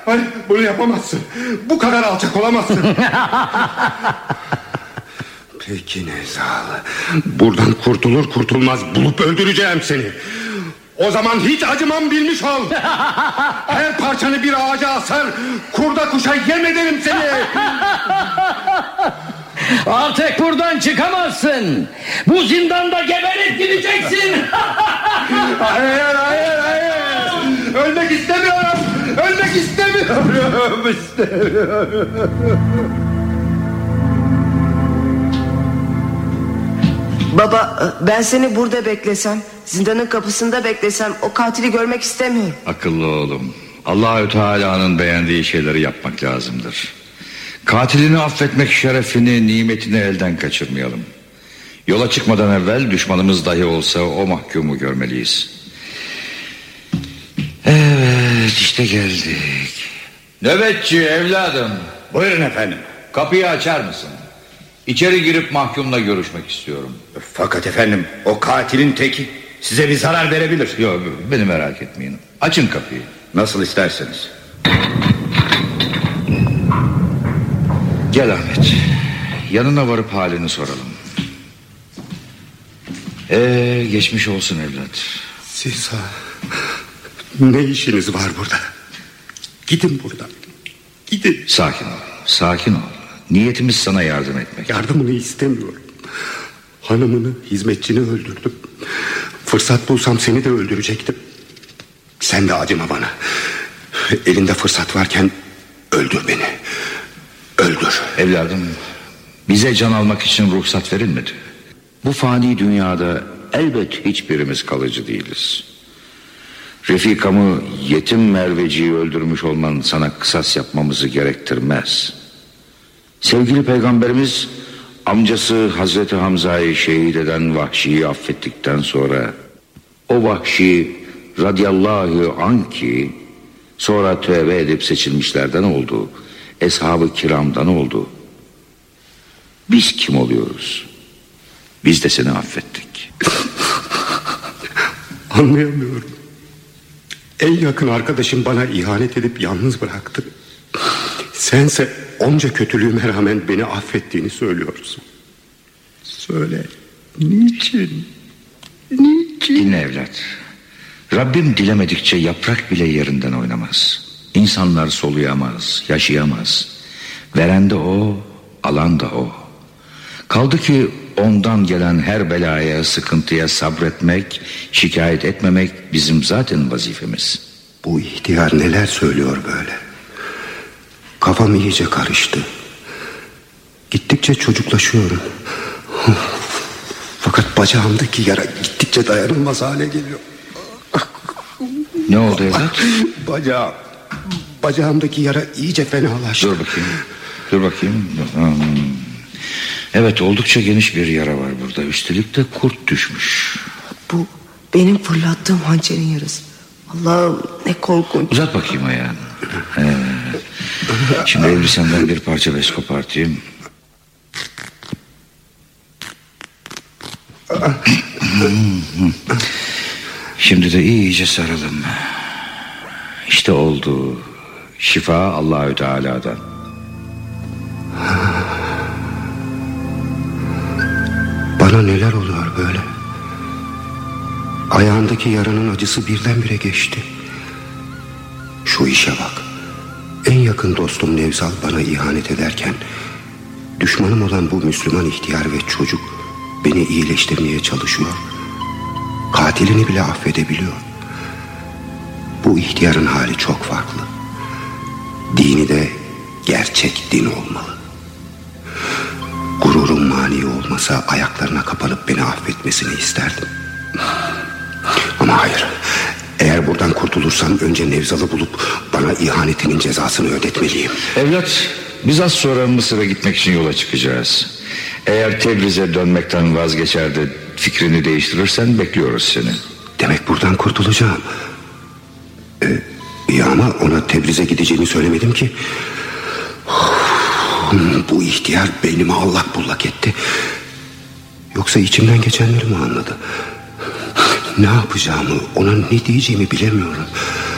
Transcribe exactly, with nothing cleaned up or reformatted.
hayır, bunu yapamazsın. Bu kadar alçak olamazsın. Peki Nevzal, buradan kurtulur kurtulmaz bulup öldüreceğim seni. O zaman hiç acımam, bilmiş ol. Her parçanı bir ağaca asar, kurda kuşa yem ederim seni. Artık buradan çıkamazsın. Bu zindanda geberip gideceksin. Hayır hayır hayır. Ölmek istemiyorum. Ölmek istemiyorum. İstemiyorum. Baba, ben seni burada beklesem, zindanın kapısında beklesem o katili görmek istemiyorum. Akıllı oğlum, Allahü Teala'nın beğendiği şeyleri yapmak lazımdır. Katilini affetmek şerefini, nimetini elden kaçırmayalım. Yola çıkmadan evvel düşmanımız dahi olsa o mahkumu görmeliyiz. Evet, işte geldik. Nöbetçi evladım. Buyurun efendim. Kapıyı açar mısın? İçeri girip mahkumla görüşmek istiyorum. Fakat efendim, o katilin teki size bir zarar verebilir. Yok, beni merak etmeyin. Açın kapıyı. Nasıl isterseniz. Gel Ahmet. Yanına varıp halini soralım. Ee, geçmiş olsun evlat. Siz ha, ne işiniz var burada? Gidin buradan. Gidin. Sakin ol. Sakin ol. Niyetimiz sana yardım etmek. Yardımını istemiyorum. Hanımını, hizmetçini öldürdüm. Fırsat bulsam seni de öldürecektim. Sen de acıma bana. Elinde fırsat varken öldür beni. Öldür. Evladım, bize can almak için ruhsat verilmedi. Bu fani dünyada elbet hiçbirimiz kalıcı değiliz. Refikamı, yetim Merveci'yi öldürmüş olman sana kısas yapmamızı gerektirmez. Sevgili peygamberimiz amcası Hazreti Hamza'yı şehit eden Vahşi'yi affettikten sonra o Vahşi radıyallahu anh ki sonra tövbe edip seçilmişlerden oldu, eshab-ı kiramdan oldu. Biz kim oluyoruz? Biz de seni affettik. Anlayamıyorum. En yakın arkadaşım bana ihanet edip yalnız bıraktı. Sense onca kötülüğüme rağmen beni affettiğini söylüyorsun. Söyle, niçin? Niçin? Dinle evlat. Rabbim dilemedikçe yaprak bile yerinden oynamaz. İnsanlar soluyamaz, yaşayamaz. Veren de o, alan da o. Kaldı ki ondan gelen her belaya, sıkıntıya sabretmek, şikayet etmemek bizim zaten vazifemiz. Bu ihtiyar neler söylüyor böyle? Kafam iyice karıştı. Gittikçe çocuklaşıyorum. Fakat bacağımdaki yara gittikçe dayanılmaz hale geliyor. Ne oldu evlat? Bacağım, bacağımdaki yara iyice fenalaştı. Dur bakayım. Dur bakayım. Evet, oldukça geniş bir yara var burada. Üstelik de kurt düşmüş. Bu benim fırlattığım hançerin yarası. Allah'ım ne korkunç. Uzat bakayım ayağını. Evet. Şimdi elbisemden bir parça bez kopartayım. Şimdi de iyice saralım. İşte oldu. Şifa Allahü Teala'dan. Bana neler oluyor böyle? Ayağındaki yaranın acısı birdenbire geçti. Şu işe bak. En yakın dostum Nevzal bana ihanet ederken düşmanım olan bu Müslüman ihtiyar ve çocuk beni iyileştirmeye çalışıyor. Katilini bile affedebiliyor. Bu ihtiyarın hali çok farklı. Dini de gerçek din olmalı. Gururum mani olmasa ayaklarına kapanıp beni affetmesini isterdim. Ama hayır. Eğer buradan kurtulursam önce Nevzal'ı bulup bana ihanetinin cezasını ödetmeliyim. Evlat, biz az sonra Mısır'a gitmek için yola çıkacağız. Eğer Tebriz'e dönmekten vazgeçer de fikrini değiştirirsen bekliyoruz seni. Demek buradan kurtulacağım. Ee, iyi ama ona Tebriz'e gideceğimi söylemedim ki. Bu ihtiyar beynimi allak bullak etti. Yoksa içimden geçenleri mi anladı? Ne yapacağımı, ona ne diyeceğimi bilemiyorum.